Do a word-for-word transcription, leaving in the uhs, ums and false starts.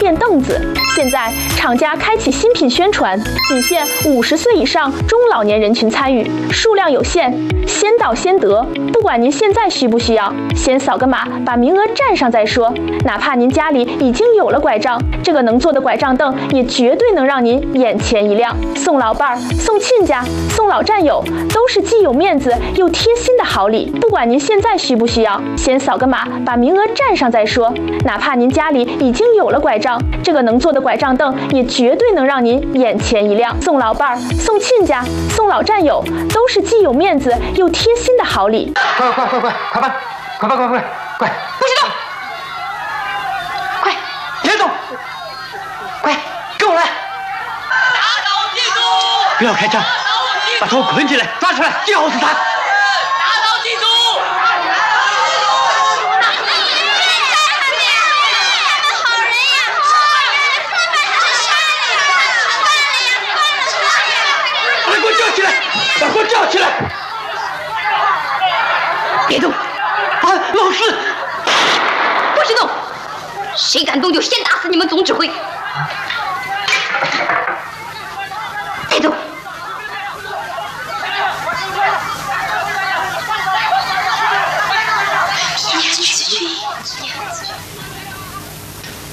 面凳子。现在厂家开启新品宣传，仅限五十岁以上中老年人群参与，数量有限，先到先得。不管您现在需不需要，先扫个码，把名额占上再说。哪怕您家里已经有了拐杖，这个能坐的拐杖凳也绝对能让您眼前一亮。送老伴儿、送亲家、送老战友，都是既有面子又贴心的好礼。不管您现在需不需要，先扫个码，把名额占上再说。哪怕您家里已经有了拐杖，这个能坐的拐杖凳也绝对能让您眼前一亮。送老伴儿、送亲家、送老战友，都是既有面子又贴心的好礼。 快快快快快办！快快快快快！ 不许动！快， 别动！快，跟我来！ 打倒地主！ 不要开枪，把他们捆起来，抓出来，吊死他！ 打倒地主！ 好人呀！ 把给我叫起来！把给我叫起来！ 别动！ 啊，老师！ 不许动！谁敢动就先打死你们总指挥！